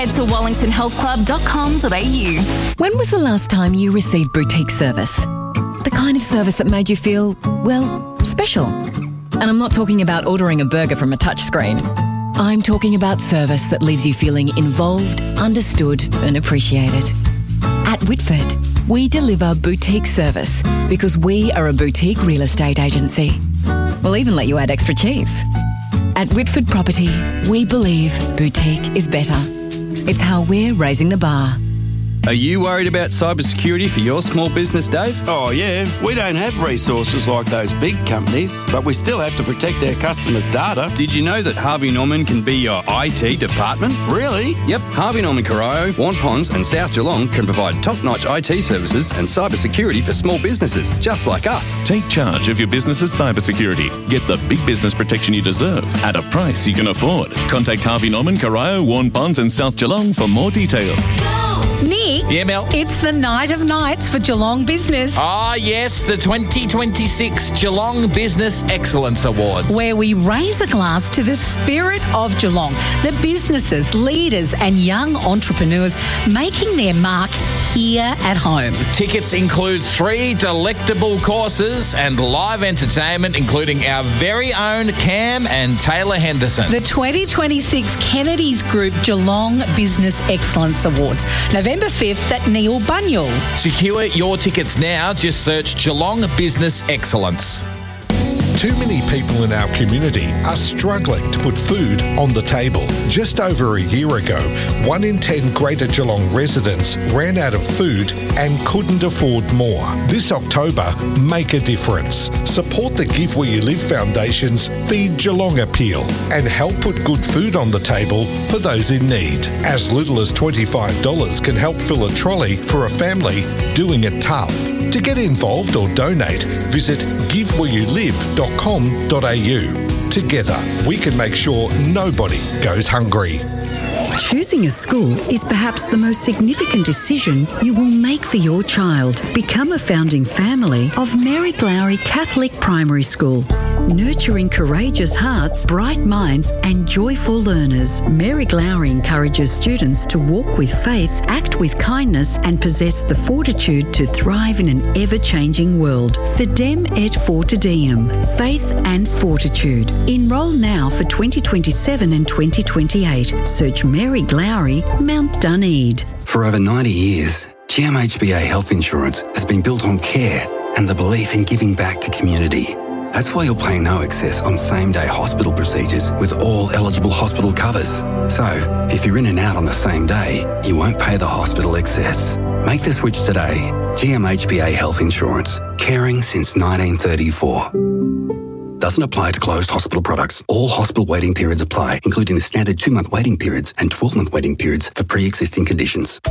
Head to wallingtonhealthclub.com.au. When was the last time you received boutique service? The kind of service that made you feel, well, special. And I'm not talking about ordering a burger from a touchscreen. I'm talking about service that leaves you feeling involved, understood and appreciated. At Whitford, we deliver boutique service because we are a boutique real estate agency. We'll even let you add extra cheese. At Whitford Property, we believe boutique is better. It's how we're raising the bar. Are you worried about cybersecurity for your small business, Dave? Oh, yeah. We don't have resources like those big companies, but we still have to protect our customers' data. Did you know that Harvey Norman can be your IT department? Really? Yep. Harvey Norman Corio, Warren Ponds and South Geelong can provide top-notch IT services and cybersecurity for small businesses, just like us. Take charge of your business's cybersecurity. Get the big business protection you deserve at a price you can afford. Contact Harvey Norman, Corio, Warren Ponds and South Geelong for more details. Nick? Yeah, Mel? It's the night of nights for Geelong Business. Ah, yes, the 2026 Geelong Business Excellence Awards. Where we raise a glass to the spirit of Geelong, the businesses, leaders and young entrepreneurs making their mark here at home. Tickets include 3 delectable courses and live entertainment, including our very own Cam and Taylor Henderson. The 2026 Kennedy's Group Geelong Business Excellence Awards, November 5th at Neil Bunyal. Secure your tickets now. Just search Geelong Business Excellence. Too many people in our community are struggling to put food on the table. Just over a year ago, 1 in 10 Greater Geelong residents ran out of food and couldn't afford more. This October, make a difference. Support the Give Where You Live Foundation's Feed Geelong appeal and help put good food on the table for those in need. As little as $25 can help fill a trolley for a family doing it tough. To get involved or donate, visit givewhereyoulive.com.au. Together, we can make sure nobody goes hungry. Choosing a school is perhaps the most significant decision you will make for your child. Become a founding family of Mary Glowry Catholic Primary School. Nurturing courageous hearts, bright minds and joyful learners, Mary Glowry encourages students to walk with faith, act with kindness and possess the fortitude to thrive in an ever-changing world. Fidem et Fortidem, faith and fortitude. Enrol now for 2027 and 2028. Search Mary Glowry, Mount Dunedin. For over 90 years, GMHBA Health Insurance has been built on care and the belief in giving back to community. That's why you'll pay no excess on same-day hospital procedures with all eligible hospital covers. So, if you're in and out on the same day, you won't pay the hospital excess. Make the switch today. GMHBA Health Insurance. Caring since 1934. Doesn't apply to closed hospital products. All hospital waiting periods apply, including the standard 2-month waiting periods and 12-month waiting periods for pre-existing conditions.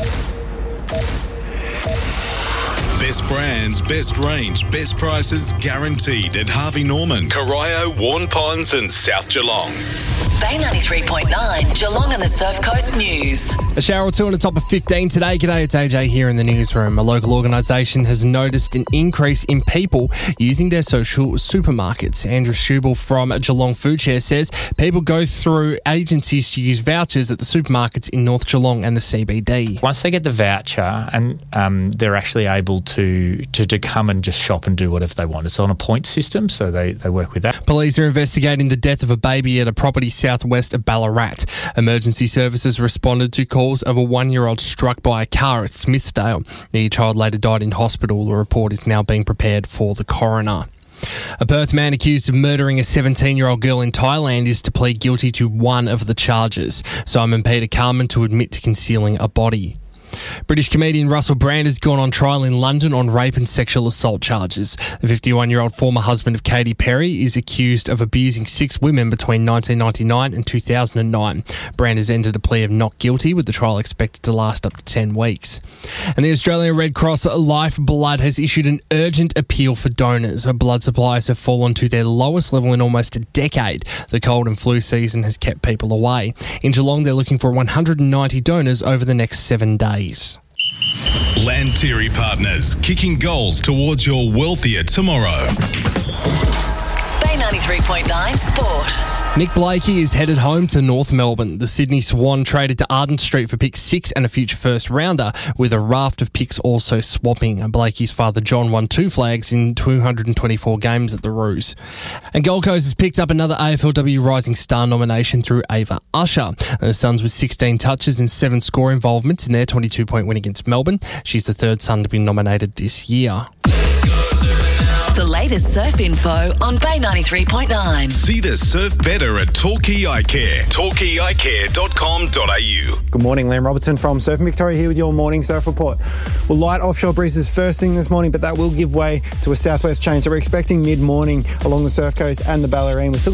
Best brands, best range, best prices guaranteed at Harvey Norman, Corio, Warren Ponds and South Geelong. Bay 93.9, Geelong and the Surf Coast News. A shower or two on the top of 15 today. G'day, it's AJ here in the newsroom. A local organisation has noticed an increase in people using their social supermarkets. Andrew Schubel from Geelong Food Share says people go through agencies to use vouchers at the supermarkets in North Geelong and the CBD. Once they get the voucher, and they're actually able to come and just shop and do whatever they want. It's on a point system, so they work with that. Police are investigating the death of a baby at a property southwest of Ballarat. Emergency services responded to calls of a 1-year-old struck by a car at Smithsdale. The child later died in hospital. The report is now being prepared for the coroner. A Perth man accused of murdering a 17-year-old girl in Thailand is to plead guilty to one of the charges. Simon Peter Carman to admit to concealing a body. British comedian Russell Brand has gone on trial in London on rape and sexual assault charges. The 51-year-old former husband of Katy Perry is accused of abusing 6 women between 1999 and 2009. Brand has entered a plea of not guilty, with the trial expected to last up to 10 weeks. And the Australian Red Cross Lifeblood has issued an urgent appeal for donors. Blood supplies have fallen to their lowest level in almost a decade. The cold and flu season has kept people away. In Geelong, they're looking for 190 donors over the next 7 days. Lantyre Partners, kicking goals towards your wealthier tomorrow. Bay 93.9 Sport. Nick Blakey is headed home to North Melbourne. The Sydney Swan traded to Arden Street for pick 6 and a future first rounder, with a raft of picks also swapping. Blakey's father John won 2 flags in 224 games at the Roos. And Gold Coast has picked up another AFLW Rising Star nomination through Ava Usher. The Suns with 16 touches and 7 score involvements in their 22-point win against Melbourne. She's the third Sun to be nominated this year. The latest surf info on Bay 93.9. See the surf better at Torquay Eye Care. torquayeyecare.com.au. Good morning, Liam Robertson from Surfing Victoria here with your morning surf report. Well, light offshore breezes first thing this morning, but that will give way to a southwest change. So we're expecting mid-morning along the surf coast and the Bellarine. We're still